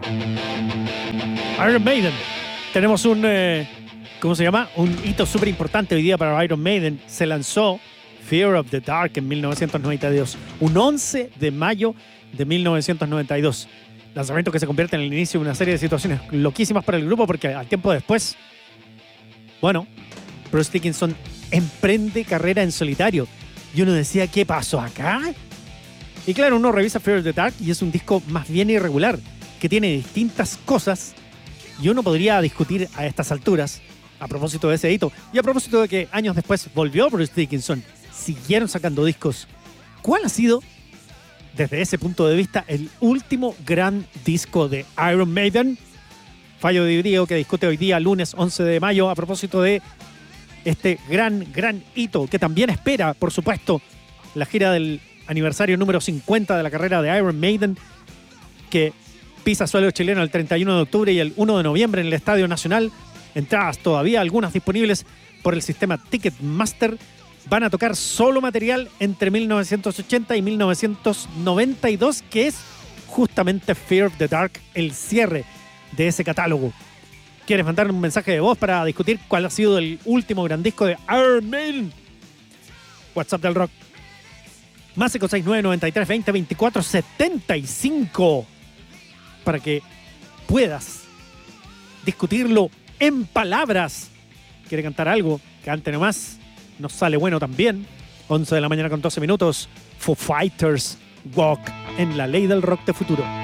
Iron Maiden. Tenemos un, ¿cómo se llama? Un hito súper importante hoy día para Iron Maiden. Se lanzó Fear of the Dark en 1992. Un 11 de mayo de 1992. Lanzamiento que se convierte en el inicio de una serie de situaciones loquísimas para el grupo porque al tiempo después, bueno, Bruce Dickinson emprende carrera en solitario. Y uno decía, ¿qué pasó acá? Y claro, uno revisa Fear of the Dark y es un disco más bien irregular, que tiene distintas cosas y uno podría discutir a estas alturas, a propósito de ese hito, y a propósito de que años después volvió Bruce Dickinson, siguieron sacando discos. ¿Cuál ha sido, desde ese punto de vista, el último gran disco de Iron Maiden? Fallo de híbrido que discute hoy día, lunes 11 de mayo, a propósito de este gran hito, que también espera, por supuesto, la gira del aniversario número 50 de la carrera de Iron Maiden, que pisa suelo chileno el 31 de octubre y el 1 de noviembre en el Estadio Nacional. Entradas todavía, algunas disponibles por el sistema Ticketmaster. Van a tocar solo material entre 1980 y 1992, que es justamente Fear of the Dark, el cierre de ese catálogo. ¿Quieres mandar un mensaje de voz para discutir cuál ha sido el último gran disco de Iron Maiden? WhatsApp del Rock. Más 569 93 20 24 75. Para que puedas discutirlo en palabras. ¿Quiere cantar algo? Cante nomás. Nos sale bueno también. 11 de la mañana con 12 minutos. Foo Fighters, Walk, en la ley del rock de futuro.